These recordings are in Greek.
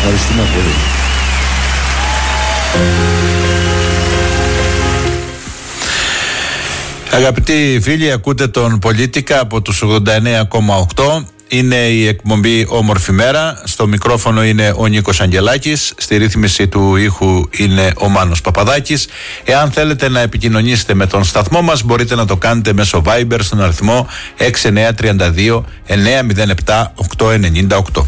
Ευχαριστούμε πολύ. Αγαπητοί φίλοι, ακούτε τον Πολίτικα από τους 89,8. Είναι η εκπομπή Όμορφη Μέρα. Στο μικρόφωνο είναι ο Νίκος Αγγελάκης. Στη ρύθμιση του ήχου είναι ο Μάνος Παπαδάκης. Εάν θέλετε να επικοινωνήσετε με τον σταθμό μας, μπορείτε να το κάνετε μέσω Viber στον αριθμό 6932 907 898.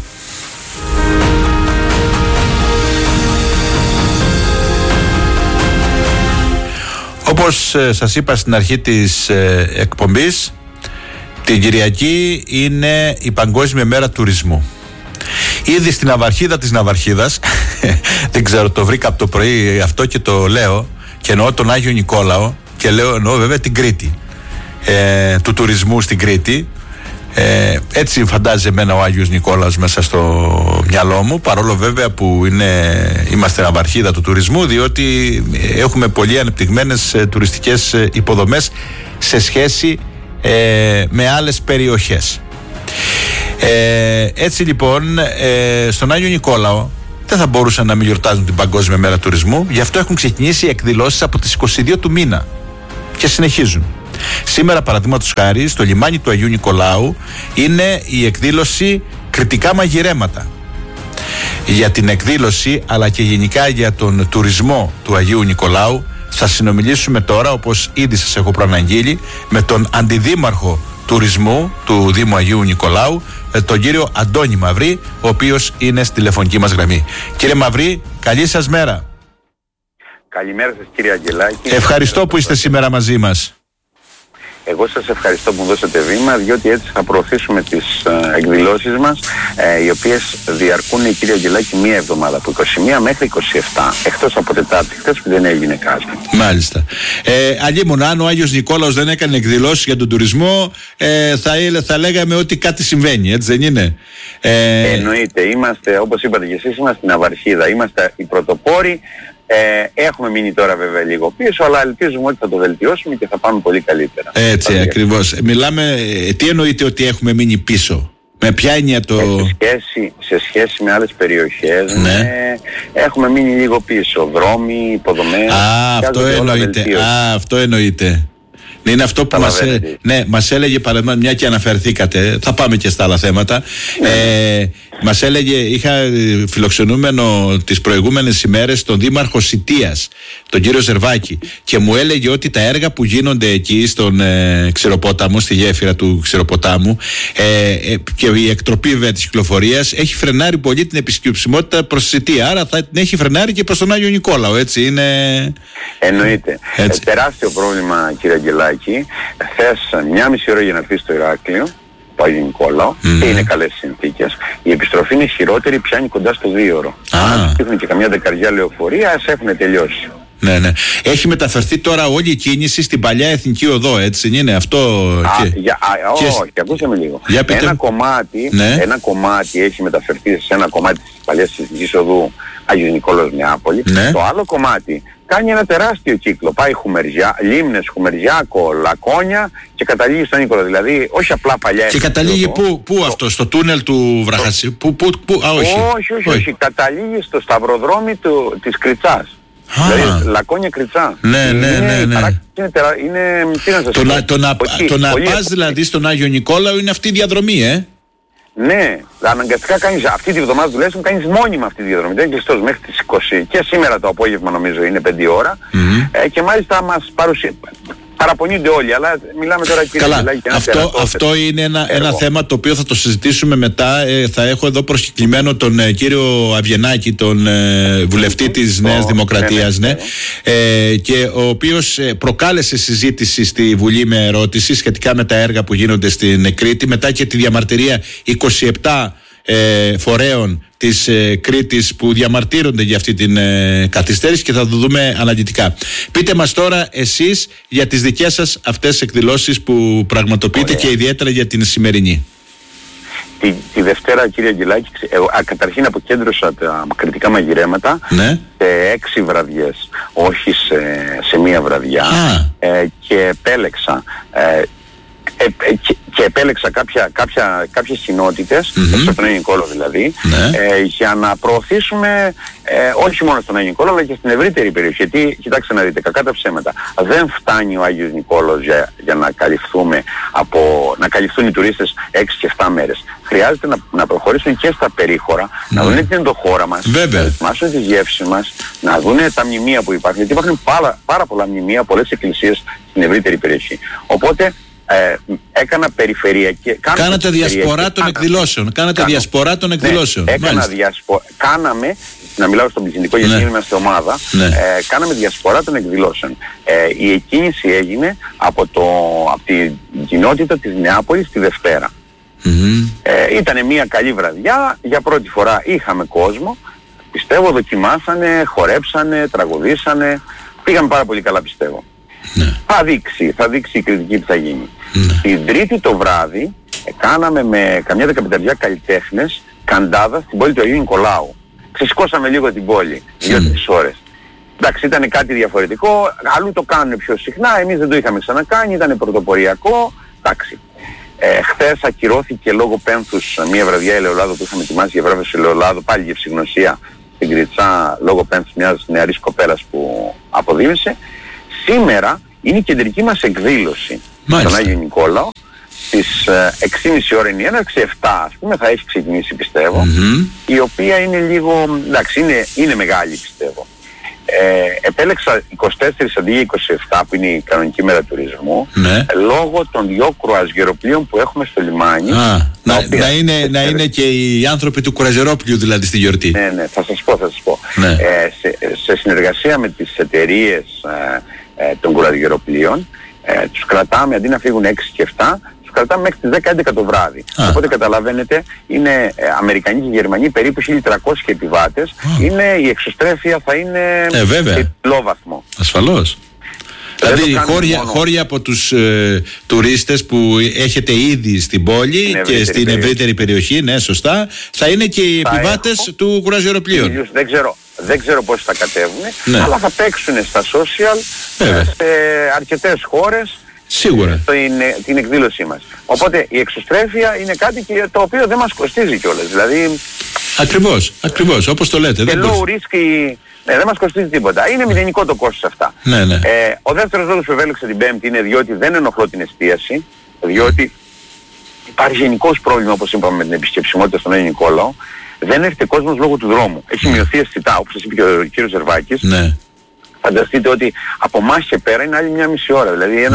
Όπως σας είπα στην αρχή της εκπομπής, την Κυριακή είναι η Παγκόσμια Μέρα Τουρισμού. Ήδη στην ναυαρχίδα της ναυαρχίδας, δεν ξέρω, το βρήκα από το πρωί αυτό και το λέω, και εννοώ τον Άγιο Νικόλαο, και εννοώ βέβαια την Κρήτη, του τουρισμού στην Κρήτη. Έτσι φαντάζει εμένα ο Άγιος Νικόλαος μέσα στο μυαλό μου, παρόλο βέβαια που είμαστε ναυαρχίδα του τουρισμού, διότι έχουμε πολύ ανεπτυγμένες τουριστικές υποδομές σε σχέση με άλλες περιοχές. Έτσι λοιπόν, στον Άγιο Νικόλαο δεν θα μπορούσαν να μην γιορτάζουν την Παγκόσμια Μέρα Τουρισμού. Γι' αυτό έχουν ξεκινήσει εκδηλώσεις από τις 22 του μήνα και συνεχίζουν. Σήμερα, παραδείγματος χάρη, στο λιμάνι του Αγίου Νικολάου είναι η εκδήλωση Κρητικά Μαγειρέματα. Για την εκδήλωση, αλλά και γενικά για τον τουρισμό του Αγίου Νικολάου, θα συνομιλήσουμε τώρα, όπως ήδη σας έχω προαναγγείλει, με τον Αντιδήμαρχο Τουρισμού του Δήμου Αγίου Νικολάου, τον κύριο Αντώνη Μαυρή, ο οποίος είναι στη τηλεφωνική μας γραμμή. Κύριε Μαυρή, καλή σας μέρα. Καλημέρα σας, κύριε Αγγελάκη. Ευχαριστώ που είστε σήμερα μαζί μας. Εγώ σας ευχαριστώ που μου δώσατε βήμα, διότι έτσι θα προωθήσουμε τις εκδηλώσεις μας, οι οποίες διαρκούν, κύριε Αγγελάκη, μία εβδομάδα, από 21 μέχρι 27, εκτός από Τετάρτη, χθες που δεν έγινε κάτι. Μάλιστα. Αλλήμον, αν ο Άγιος Νικόλαος δεν έκανε εκδηλώσεις για τον τουρισμό, θα λέγαμε ότι κάτι συμβαίνει, έτσι δεν είναι? Εννοείται, είμαστε, όπως είπατε και εσείς, είμαστε στην ναυαρχίδα, είμαστε οι πρωτοπόροι. Έχουμε μείνει τώρα βέβαια λίγο πίσω, αλλά ελπίζουμε ότι θα το βελτιώσουμε και θα πάμε πολύ καλύτερα. Έτσι ακριβώς. Μιλάμε, τι εννοείτε ότι έχουμε μείνει πίσω? Με ποια έννοια το... Σε σχέση με άλλες περιοχές, ναι. Έχουμε μείνει λίγο πίσω. Δρόμοι, υποδομές. Αυτό εννοείται. Είναι αυτό που μας έλεγε, παραδείγματος, μια και αναφερθήκατε, θα πάμε και στα άλλα θέματα. Μας έλεγε, είχα φιλοξενούμενο τις προηγούμενες ημέρες τον Δήμαρχο Σιτίας, τον κύριο Ζερβάκη, και μου έλεγε ότι τα έργα που γίνονται εκεί στον Ξηροπόταμο, στη γέφυρα του Ξηροποτάμου, και η εκτροπή βέβαια της κυκλοφορίας έχει φρενάρει πολύ την επισκεψιμότητα προς τη Σιτία. Άρα θα την έχει φρενάρει και προς τον Άγιο Νικόλαο, έτσι είναι? Εννοείται. Τεράστιο πρόβλημα, κύριε Αγγελάκη. Θες 1,5 ώρα για να έρθεις στο Ηράκλειο, το Άγιο Νικόλαο, και είναι καλές συνθήκες. Η επιστροφή είναι χειρότερη, πιάνει κοντά στο 2ωρο. Αν έχουν και καμιά δεκαριά λεωφορεία, ας έχουν τελειώσει. Ναι. Έχει μεταφερθεί τώρα όλη η κίνηση στην παλιά Εθνική Οδό, έτσι είναι αυτό? Όχι, ακούστε με λίγο. Ένα κομμάτι έχει μεταφερθεί σε ένα κομμάτι της παλιάς Εθνικής Οδού Άγιος Νικόλαος Νεάπολη. Ναι. Το άλλο κομμάτι κάνει ένα τεράστιο κύκλο. Πάει Χουμεριά, Λίμνες, Χουμεριάκο, Λακώνια και καταλήγει στον Νίκολα. Δηλαδή, όχι απλά παλιά. Και καταλήγει πού αυτό, στο τούνελ του Βραχασί? Όχι. Καταλήγει στο σταυροδρόμι της Κριτσάς. Δηλαδή, Λακώνια Κριτσά. Ναι. Είναι, το να πας δηλαδή στον Άγιο Νικόλαο είναι αυτή η διαδρομή, Ναι, αναγκαστικά κάνεις αυτή τη βδομάδα τουλάχιστον, κάνεις μόνιμα αυτή τη διαδρομή. Δεν κλειστός μέχρι τις 20 και σήμερα το απόγευμα νομίζω είναι 5 ώρα. Και μάλιστα μας παραπονιούνται όλοι, αλλά μιλάμε τώρα, κύριε Αγγελάκη, αυτό είναι ένα θέμα το οποίο θα το συζητήσουμε μετά. Θα έχω εδώ προσκεκλημένο τον κύριο Αβγενάκη, τον βουλευτή της Νέας Δημοκρατίας, και ο οποίος προκάλεσε συζήτηση στη Βουλή με ερώτηση σχετικά με τα έργα που γίνονται στην Κρήτη, μετά και τη διαμαρτυρία 27 φορέων της Κρήτης που διαμαρτύρονται για αυτή την καθυστέρηση, και θα το δούμε αναλυτικά. Πείτε μας τώρα εσείς για τις δικές σας αυτές εκδηλώσεις που πραγματοποιείτε. Και ιδιαίτερα για την σημερινή. Τη Δευτέρα, κύριε Αγγελάκη, καταρχήν αποκέντρωσα τα κριτικά μαγειρέματα σε 6 βραδιές, όχι σε μία βραδιά, και επέλεξα και επέλεξα κάποιες κοινότητες, έξω από τον Άγιο Νικόλαο δηλαδή, για να προωθήσουμε όχι μόνο στον Άγιο Νικόλαο αλλά και στην ευρύτερη περιοχή. Γιατί, κοιτάξτε να δείτε, κακά τα ψέματα, δεν φτάνει ο Άγιος Νικόλαος για να καλυφθούν οι τουρίστες 6 και 7 μέρες. Χρειάζεται να προχωρήσουν και στα περίχωρα, να δουν την ενδοχώρα μας, να δοκιμάσουν τις γεύσεις μας, να δουν τα μνημεία που υπάρχουν. Γιατί υπάρχουν πάρα πολλά μνημεία, πολλές εκκλησίες στην ευρύτερη περιοχή. Οπότε έκανα περιφερειακή. Κάνατε διασπορά των εκδηλώσεων. Κάναμε, να μιλάω στον πληθυντικό γιατί είμαστε ομάδα, κάναμε διασπορά των εκδηλώσεων. Η εκκίνηση έγινε από την κοινότητα της Νεάπολης τη Δευτέρα. Ήτανε μια καλή βραδιά, για πρώτη φορά είχαμε κόσμο, πιστεύω δοκιμάσανε, χορέψανε, τραγουδήσανε, πήγαμε πάρα πολύ καλά πιστεύω. Θα δείξει η κριτική που θα γίνει. Την Τρίτη το βράδυ κάναμε με καμιά 15 καλλιτέχνες καντάδα στην πόλη του Αγίου Νικολάου. Ξεσηκώσαμε λίγο την πόλη, 2-3 ώρες. Εντάξει, ήταν κάτι διαφορετικό, αλλού το κάνουν πιο συχνά, εμείς δεν το είχαμε ξανακάνει, ήταν πρωτοποριακό, εντάξει. Χθες ακυρώθηκε λόγω πένθους μια βραδιά ελαιολάδου που είχαμε ετοιμάσει για βράβευση ελαιολάδου, πάλι για ευσυγνωσία στην Κριτσά, λόγω πένθους μιας νεαρής κοπέλας που αποδίμησε. Σήμερα είναι η κεντρική μας εκδήλωση στον Άγιο Νικόλαο. Στις 6.30 ώρα είναι η έναρξη, 7 ας πούμε θα έχει ξεκινήσει πιστεύω, η οποία είναι λίγο, εντάξει είναι μεγάλη πιστεύω. Επέλεξα 24 αντί για 27 που είναι η κανονική μέρα τουρισμού, λόγω των 2 κρουαζιεροπλοίων που έχουμε στο λιμάνι. Να είναι και οι άνθρωποι του κρουαζιερόπλοιου δηλαδή στη γιορτή. Ναι, θα σας πω. Σε συνεργασία με τις εταιρείες των κρουαζιεροπλοίων, τους κρατάμε αντί να φύγουν 6 και 7, τους κρατάμε μέχρι τις 10-11 το βράδυ. Οπότε καταλαβαίνετε, είναι Αμερικανοί και Γερμανοί περίπου 1.300 επιβάτες, η εξωστρέφεια θα είναι σε υψηλό βαθμό. Ασφαλώς. Δηλαδή χώρια από τους τουρίστες που έχετε ήδη στην πόλη και στην ευρύτερη περιοχή, ναι σωστά, θα είναι και οι επιβάτες του κρουαζιεροπλοίου. Δεν ξέρω πώς θα κατέβουν, αλλά θα παίξουν στα social σε αρκετές χώρες. Σίγουρα. Την εκδήλωσή μας. Οπότε η εξωστρέφεια είναι κάτι το οποίο δεν μας κοστίζει κιόλας. Δηλαδή, ακριβώς, όπως το λέτε. Και low risk, δεν μας κοστίζει τίποτα. Είναι μηδενικό το κόστος αυτά. Ο δεύτερος λόγος που επέλεξα την Πέμπτη είναι διότι δεν ενοχλώ την εστίαση, διότι υπάρχει γενικώς πρόβλημα, όπως είπαμε, με την επισκεψιμότητα στον Άγιο Νικόλαο. Δεν έρχεται κόσμος λόγω του δρόμου. Έχει μειωθεί αισθητά, όπως σας είπε και ο κύριος Ζερβάκης. Φανταστείτε ότι από εμάς και πέρα είναι άλλη μια μισή ώρα. Δηλαδή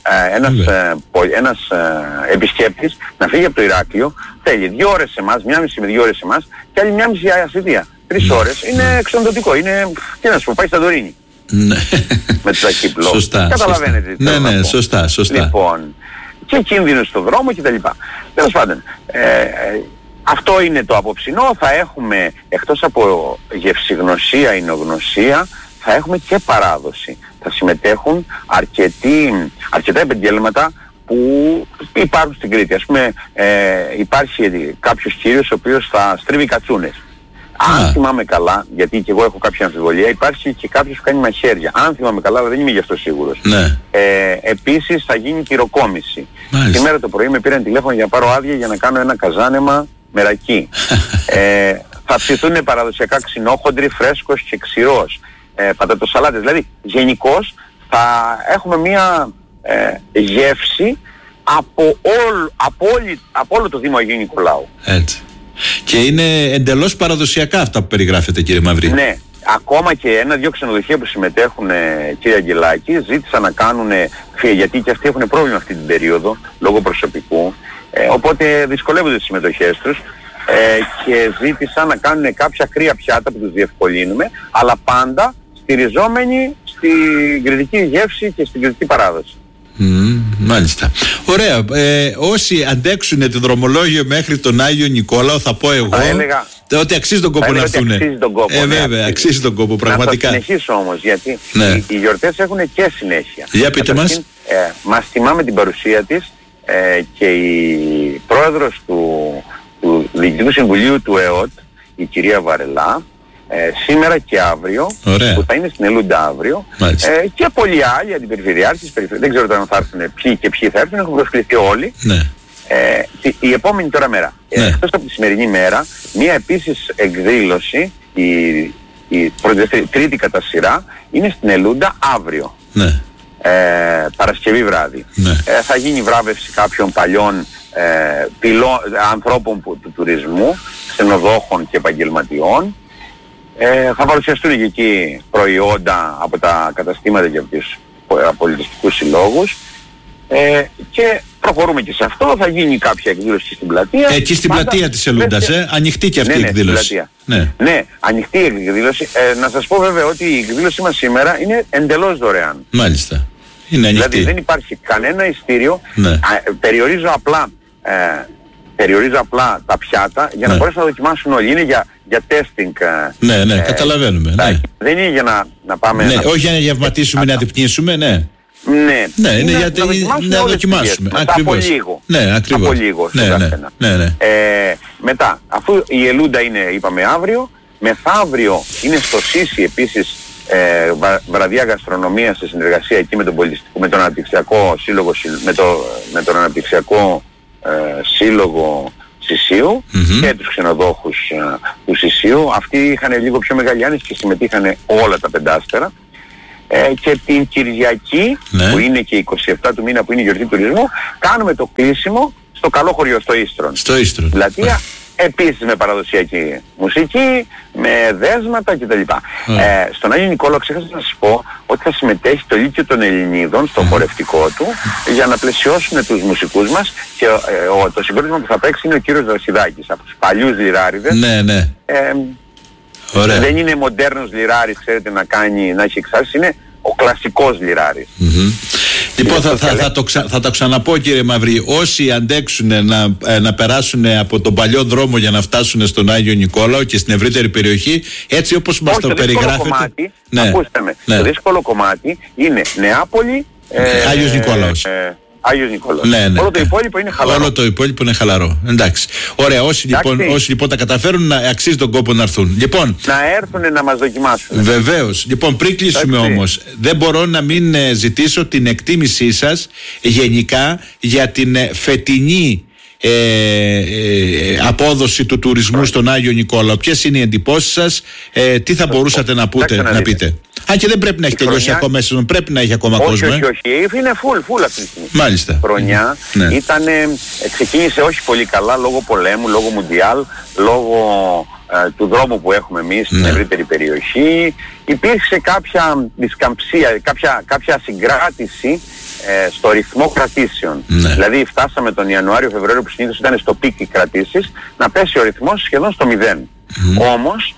ένας επισκέπτης να φύγει από το Ηράκλειο, θέλει 2 ώρες σε εμάς, 1,5 με 2 ώρες σε εμάς και άλλη 1,5 ασυντία. 3 ώρες. Είναι εξοντωτικό. Είναι, τι να σου πω, πάει στα Δωρίνη. Με το Ακύπλο. Καταλαβαίνετε. Ναι, σωστά. Λοιπόν, και κίνδυνος στο δρόμο κτλ. Τέλος πάντων, αυτό είναι το απόψινό. Θα έχουμε, εκτός από γευσηγνωσία, εινογνωσία, θα έχουμε και παράδοση. Θα συμμετέχουν αρκετά επαγγέλματα που υπάρχουν στην Κρήτη. Ας πούμε, υπάρχει κάποιος κύριος ο οποίος θα στρίβει κατσούνες. Αν θυμάμαι καλά, γιατί και εγώ έχω κάποια αμφιβολία, υπάρχει και κάποιος που κάνει μαχαίρια. Αν θυμάμαι καλά, αλλά δεν είμαι γι' αυτό σίγουρος. Επίσης θα γίνει πυροκόμιση. Σήμερα το πρωί με πήραν τηλέφωνο για να πάρω άδεια για να κάνω ένα καζάνεμα μερακή. Θα ψηθούν παραδοσιακά ξινόχοντροι, φρέσκος και ξηρός. Πατατοσαλάτες. Δηλαδή γενικώς θα έχουμε μία γεύση από όλο το Δήμο Αγίου Νικολάου. Έτσι. Και είναι εντελώς παραδοσιακά αυτά που περιγράφετε, κύριε Μαυρή. Ναι. Ακόμα και 1-2 ξενοδοχεία που συμμετέχουν, κύριε Αγγελάκη, ζήτησαν να κάνουν, γιατί και αυτοί έχουν πρόβλημα αυτή την περίοδο λόγω προσωπικού, οπότε δυσκολεύονται τις συμμετοχές τους. Και ζήτησαν να κάνουν κάποια κρύα πιάτα που τους διευκολύνουμε, αλλά πάντα στηριζόμενοι στην κριτική γεύση και στην κριτική παράδοση. Μάλιστα. Ωραία. Όσοι αντέξουν το δρομολόγιο μέχρι τον Άγιο Νικόλαο, θα πω εγώ ότι αξίζει τον κόπο να έρθουν. Βέβαια, αξίζει τον κόπο, πραγματικά. Να το συνεχίσω όμως, γιατί οι γιορτές έχουν και συνέχεια. Για πείτε μας. Μας τιμάμε την παρουσία της και η πρόεδρος του Διοικητικού Συμβουλίου του ΕΟΤ, η κυρία Βαρελά, σήμερα και αύριο, που θα είναι στην Ελούντα αύριο, και πολλοί άλλοι αντιπεριφερειάρχες, δεν ξέρω αν θα έρθουν ποιοι και ποιοι θα έρθουν, έχουν προσκληθεί όλοι. Η επόμενη τώρα μέρα, εκτός από τη σημερινή μέρα, μία επίσης εκδήλωση, η τρίτη κατά σειρά, είναι στην Ελούντα αύριο, Παρασκευή βράδυ. Θα γίνει βράβευση κάποιων παλιών ανθρώπων του τουρισμού, ξενοδόχων και επαγγελματιών. Θα παρουσιαστούν και εκεί προϊόντα από τα καταστήματα και από τους πολιτιστικούς συλλόγους, και προχωρούμε και σε αυτό. Θα γίνει κάποια εκδήλωση στην πλατεία. Εκεί στην πλατεία της Ελούντας, ανοιχτή και αυτή η εκδήλωση. Ναι, ανοιχτή η εκδήλωση. Να σας πω βέβαια ότι η εκδήλωση μας σήμερα είναι εντελώς δωρεάν. Μάλιστα. Είναι ανοιχτή. Δηλαδή δεν υπάρχει κανένα ειστήριο. Περιορίζω απλά τα πιάτα για να μπορέσουν να δοκιμάσουν όλοι. Είναι για testing. Ναι, καταλαβαίνουμε. Δεν είναι για να πάμε... όχι για να γευματίσουμε, να διπνήσουμε, είναι για να δοκιμάσουμε. Ακριβώς. Από λίγο. Μετά, αφού η Ελούντα είναι, είπαμε, αύριο, μεθαύριο είναι στο Σίσι επίσης βραδιά γαστρονομία σε συνεργασία εκεί με τον Αναπτυξιακό Σύλλογο, με τον Αναπτυξιακό Σύλλογο Σισίου και τους ξενοδόχους του Σισίου. Αυτοί είχαν λίγο πιο μεγάλη άνεση και συμμετείχαν όλα τα πεντάστερα. Και την Κυριακή, που είναι και 27 του μήνα, που είναι η γιορτή τουρισμού, κάνουμε το κλείσιμο στο καλό χωριό, στο Ίστρον. Πλατεία, επίσης με παραδοσιακή μουσική, με δέσματα κτλ. Στον Άγιο Νικόλαο ξέχασα να σας πω ότι θα συμμετέχει το Λύκειο των Ελληνίδων στο χορευτικό του, για να πλαισιώσουν τους μουσικούς μας, και το συγκρότημα που θα παίξει είναι ο κύριος Δρασιδάκης, από τους παλιούς λιράριδες. Δεν είναι μοντέρνος λιράρης, ξέρετε, να έχει εξάρτηση, είναι ο κλασικός λιράρης. Λοιπόν, θα το ξαναπώ, κύριε Μαυρή, όσοι αντέξουν να περάσουν από τον παλιό δρόμο για να φτάσουν στον Άγιο Νικόλαο και στην ευρύτερη περιοχή, έτσι όπως μας το περιγράφετε. Ακούστε με, το δύσκολο κομμάτι είναι Νεάπολη, Άγιος Νικόλαος. Άγιος Νικόλαος. Όλο το υπόλοιπο είναι χαλαρό. Όλο το υπόλοιπο είναι χαλαρό. Εντάξει. Ωραία, όσοι λοιπόν τα καταφέρουν, αξίζει τον κόπο να έρθουν. Λοιπόν, να έρθουν να μας δοκιμάσουν. Βεβαίως. Λοιπόν, πριν κλείσουμε όμως, δεν μπορώ να μην ζητήσω την εκτίμησή σας γενικά για την φετινή απόδοση του τουρισμού στον Άγιο Νικόλαο. Ποιες είναι οι εντυπώσεις σας, τι θα μπορούσατε να πείτε? Αν και δεν πρέπει να έχει τελειώσει ακόμα, πρέπει να έχει ακόμα κόσμο. Όχι, είναι full αυτή τη στιγμή. Μάλιστα. Χρονιά ξεκίνησε όχι πολύ καλά, λόγω πολέμου, λόγω Μουντιάλ, λόγω του δρόμου που έχουμε εμείς στην ευρύτερη περιοχή. Υπήρξε κάποια δισκαμψία, κάποια συγκράτηση στο ρυθμό κρατήσεων. Δηλαδή φτάσαμε τον Ιανουάριο-Φεβρουάριο, που συνήθως ήταν στο πικ οι κρατήσεις, να πέσει ο ρυθμός σχεδόν στο 0. Όμως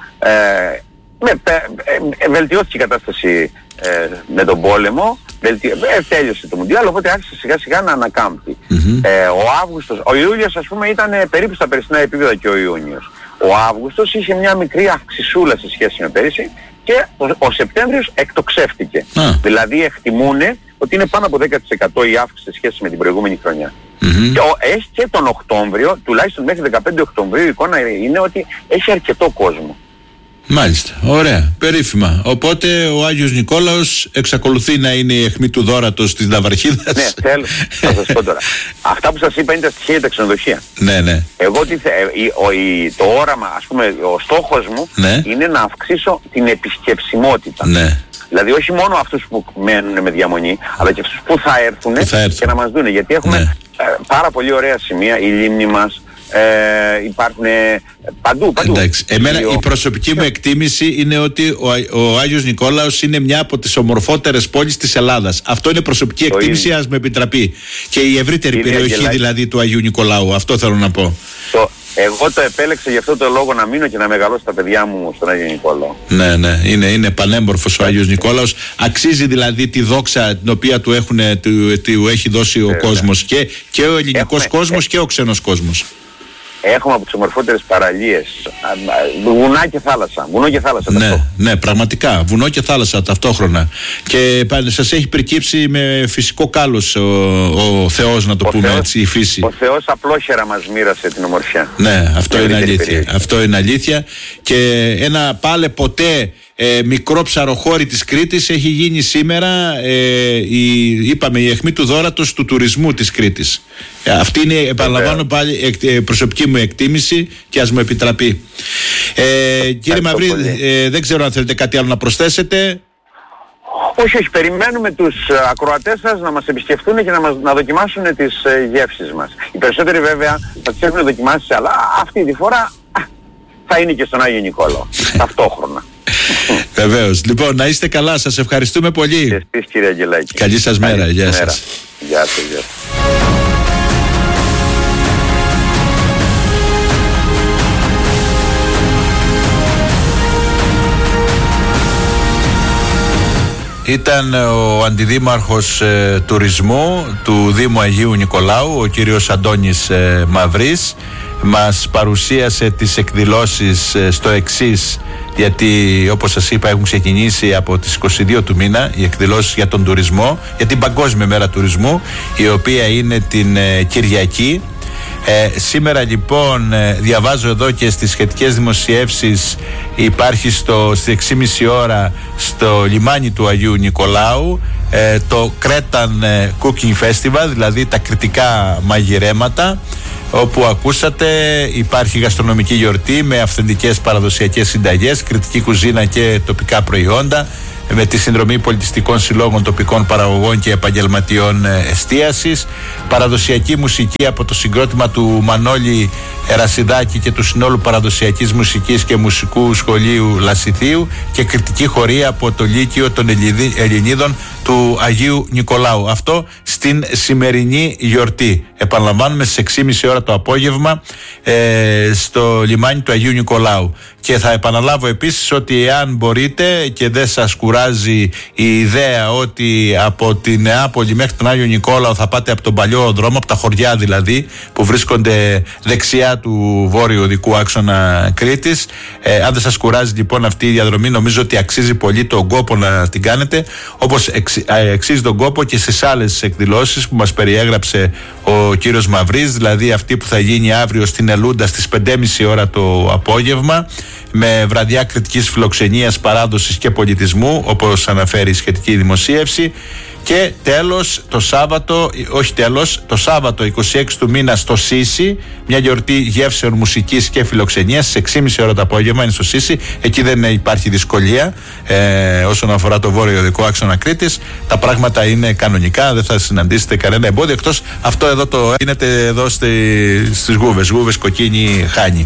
βελτιώθηκε η κατάσταση με τον πόλεμο, τέλειωσε το Μουντιάλ, οπότε άρχισε σιγά σιγά να ανακάμπτει. Ο Ιούλιος, ας πούμε, ήταν περίπου στα περσινά επίπεδα και ο Ιούνιος. Ο Αύγουστος είχε μια μικρή αυξησούλα σε σχέση με πέρυσι, και ο Σεπτέμβριος εκτοξεύτηκε. Δηλαδή εκτιμούνε ότι είναι πάνω από 10% η αύξηση σε σχέση με την προηγούμενη χρονιά. Και έχει και τον Οκτώβριο, τουλάχιστον μέχρι 15 Οκτωβρίου, η εικόνα είναι ότι έχει αρκετό κόσμο. Μάλιστα, ωραία, περίφημα. Οπότε ο Άγιος Νικόλαος εξακολουθεί να είναι η αιχμή του δώρατος της Ναυαρχίδας. Ναι, θα σας πω τώρα. Αυτά που σας είπα είναι τα στοιχεία για τα ξενοδοχεία. Εγώ το όραμα, ας πούμε, ο στόχος μου είναι να αυξήσω την επισκεψιμότητα. Δηλαδή όχι μόνο αυτούς που μένουν με διαμονή, αλλά και αυτούς που θα έρθουν και να μας δούνε. Γιατί έχουμε πάρα πολύ ωραία σημεία, η λίμνη μας, υπάρχουν παντού. Εντάξει. Εμένα η προσωπική μου εκτίμηση είναι ότι ο Άγιος Νικόλαος είναι μια από τις ομορφότερες πόλεις της Ελλάδας. Αυτό είναι προσωπική εκτίμηση, ας με επιτραπεί. Και η ευρύτερη περιοχή δηλαδή του Αγίου Νικολάου. Αυτό θέλω να πω. Εγώ το επέλεξα γι' αυτό το λόγο, να μείνω και να μεγαλώσω τα παιδιά μου στον Άγιο Νικόλαο. Ναι, είναι πανέμορφος ο Άγιος Νικόλαος. Αξίζει δηλαδή τη δόξα την οποία του έχει δώσει ο κόσμος, και ο ελληνικός κόσμος και ο ξένος κόσμος. Έχουμε από τις ομορφότερες παραλίες, βουνά και θάλασσα, βουνό και θάλασσα. Ναι, πραγματικά, βουνό και θάλασσα ταυτόχρονα. Και σας έχει πρικύψει με φυσικό κάλος ο Θεός, να το πούμε έτσι, η φύση. Ο Θεός απλόχερα μας μοίρασε την ομορφιά. Ναι, αυτό είναι αλήθεια. Αυτό είναι αλήθεια. Και ένα πάλε ποτέ μικρό ψαροχώρι της Κρήτης έχει γίνει σήμερα η αιχμή του δώρατος του τουρισμού της Κρήτης. Αυτή είναι, επαναλαμβάνω πάλι, προσωπική μου εκτίμηση και ας μου επιτραπεί. Κύριε Μαυρή, δεν ξέρω αν θέλετε κάτι άλλο να προσθέσετε. Όχι, περιμένουμε τους ακροατές σας να μας επισκεφτούν και να δοκιμάσουν τις γεύσεις μας. Οι περισσότεροι βέβαια θα τις έχουν δοκιμάσει, αλλά αυτή τη φορά θα είναι και στον Άγιο Νικόλαο, ταυτόχρονα. Βεβαίως. Λοιπόν, να είστε καλά, σας ευχαριστούμε πολύ. Και εσείς, κύριε Αγγελάκη. Καλή σας μέρα, γεια σας. Γεια σας. Ήταν ο αντιδήμαρχος τουρισμού του Δήμου Αγίου Νικολάου, ο κύριος Αντώνης Μαυρής. Μας παρουσίασε τις εκδηλώσεις στο εξής, γιατί όπως σας είπα έχουν ξεκινήσει από τις 22 του μήνα οι εκδηλώσεις για τον τουρισμό, για την Παγκόσμια Μέρα Τουρισμού, η οποία είναι την Κυριακή. Σήμερα λοιπόν διαβάζω εδώ και στις σχετικές δημοσιεύσεις, υπάρχει στις 6.30 ώρα στο λιμάνι του Αγίου Νικολάου το Cretan Cooking Festival, δηλαδή τα κρητικά μαγειρέματα, όπου ακούσατε υπάρχει γαστρονομική γιορτή με αυθεντικές παραδοσιακές συνταγές, κρητική κουζίνα και τοπικά προϊόντα, με τη συνδρομή πολιτιστικών συλλόγων, τοπικών παραγωγών και επαγγελματιών εστίασης, παραδοσιακή μουσική από το συγκρότημα του Μανώλη Ερασιδάκη και του συνόλου παραδοσιακής μουσικής και μουσικού σχολείου Λασιθίου και κριτική χορεία από το Λύκειο των Ελληνίδων του Αγίου Νικολάου. Αυτό στην σημερινή γιορτή. Επαναλαμβάνουμε στις 6.30 ώρα το απόγευμα στο λιμάνι του Αγίου Νικολάου. Και θα επαναλάβω επίσης ότι εάν μπορείτε και δεν σας κουράζει η ιδέα ότι από την Νεάπολη μέχρι τον Άγιο Νικόλαο θα πάτε από τον παλιό δρόμο, από τα χωριά δηλαδή που βρίσκονται δεξιά του βόρειου οδικού άξονα Κρήτης, αν δεν σας κουράζει λοιπόν αυτή η διαδρομή, νομίζω ότι αξίζει πολύ τον κόπο να την κάνετε, όπως αξίζει τον κόπο και στις άλλες εκδηλώσεις που μας περιέγραψε ο κύριος Μαυρής, δηλαδή αυτή που θα γίνει αύριο στην Ελούντα στις 5.30 ώρα το απόγευμα, με βραδιά κριτικής φιλοξενίας, παράδοσης και πολιτισμού, όπως αναφέρει η σχετική δημοσίευση. Και τέλος το Σάββατο 26 του μήνα στο Σύσι, μια γιορτή γεύσεων, μουσικής και φιλοξενίας στις 6.30 ώρα το απόγευμα είναι στο Σύσι. Εκεί δεν υπάρχει δυσκολία όσον αφορά το βόρειο οδικό άξονα Κρήτης. Τα πράγματα είναι κανονικά, δεν θα συναντήσετε κανένα εμπόδιο, εκτός αυτό εδώ το γίνεται εδώ στις Γούβες Κοκκίνη Χάνη.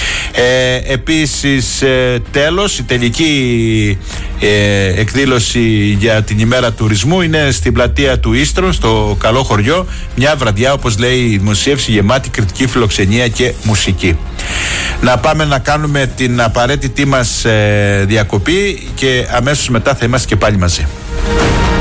Επίσης τέλος, η τελική εκδήλωση για την ημέρα τουρισμού είναι στην πλατεία του Ίστρων, στο Καλό Χωριό, μια βραδιά όπως λέει η δημοσίευση γεμάτη κριτική φιλοξενία και μουσική. Να πάμε να κάνουμε την απαραίτητη μας διακοπή και αμέσως μετά θα είμαστε και πάλι μαζί.